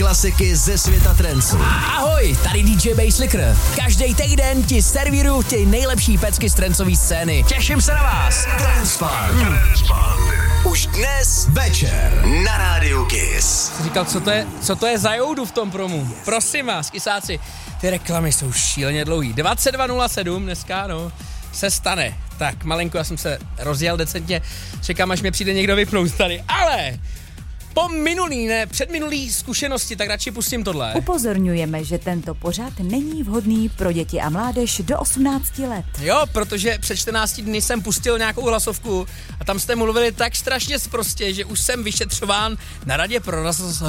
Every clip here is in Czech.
klasiky ze světa trancu. Ahoj, tady DJ Basslicker. Každý týden ti servíruju ty nejlepší pecky z trancové scény. Těším se na vás. Trance Party. Už dnes večer na Rádiu Kiss. Jsi říkal, co to je za joudu v tom promu? Prosím vás, kysáci, ty reklamy jsou šíleně dlouhý. 22:07 dneska, no, se stane. Tak, malinko, já jsem se rozjel decentně, čekám, až mě přijde někdo vypnout tady, ale po předminulý zkušenosti, tak radši pustím tohle. Upozorňujeme, že tento pořad není vhodný pro děti a mládež do 18 let. Jo, protože před 14 dny jsem pustil nějakou hlasovku a tam jste mluvili tak strašně sprostě, že už jsem vyšetřován na Radě pro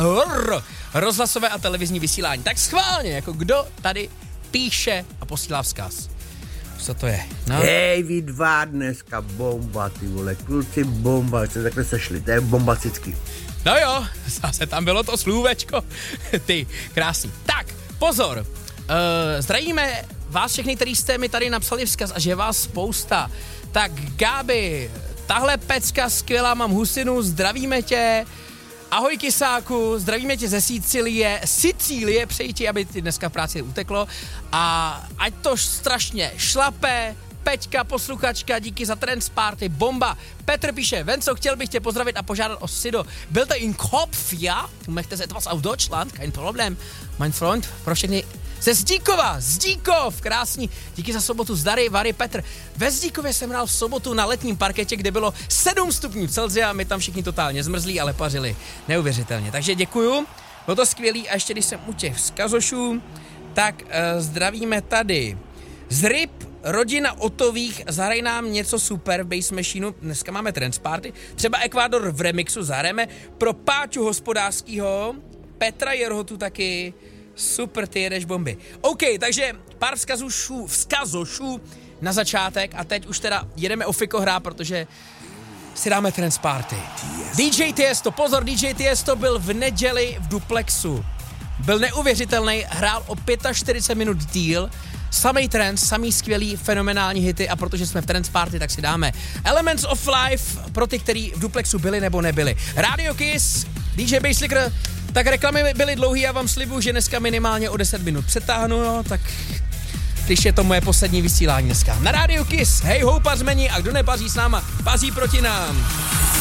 rozhlasové a televizní vysílání. Tak schválně, jako kdo tady píše a posílá vzkaz. Co to je? No. Hej, vy dva dneska bomba, ty vole, kluci bomba, jste takhle sešli, to je bombastický. No jo, zase tam bylo to slůvečko, ty, krásný. Tak, pozor, zdravíme vás všechny, který jste mi tady napsali vzkaz a že vás spousta. Tak Gáby, tahle pecka skvělá, mám husinu, zdravíme tě. Ahoj kysáku, zdravíme tě ze Sicílie, přeji ti, aby ti dneska v práci uteklo a ať to strašně šlape. Peťka, posluchačka, díky za Trance Party, bomba. Petr píše, Venco, chtěl bych tě pozdravit a požádat o Sido. Byl to in Kopf, ja? Du möchtest etwas auf Deutschland? Kein Problem. Mein Freund, pro všechny ze Zdíkov, krásný. Díky za sobotu, zdary, Vary, Petr. Ve Zdíkově jsem hrál v sobotu na letním parketě, kde bylo 7 stupňů Celsia, my tam všichni totálně zmrzlí, ale pařili. Neuvěřitelně. Takže děkuju, bylo to skvělý a ještě když jsem u těch vzkazošů, tak zdravíme tady z Ryb, rodina Otových, zahraj nám něco super v Bass Machineu, dneska máme Trance Party, třeba Ekvádor v remixu zahrajeme, pro Páťu Hospodářskýho, Petra Jerhotu taky, super, ty jedeš bomby. OK, takže pár vzkazošů na začátek a teď už teda jedeme o fiko hrát, protože si dáme Trance Party. DJ Tiesto, pozor, DJ Tiesto byl v neděli v Duplexu. Byl neuvěřitelný, hrál o 45 minut díl, samej trance, samý skvělý, fenomenální hity a protože jsme v Trance Party, tak si dáme Elements of Life pro ty, kteří v Duplexu byli nebo nebyli. Radio Kiss, DJ Basslicker, tak reklamy byly dlouhý, já vám slibuju, že dneska minimálně o 10 minut přetáhnu, no, tak když je to moje poslední vysílání dneska. Na Radio Kiss, hej ho, pařmeni a kdo nepaří s náma, paří proti nám.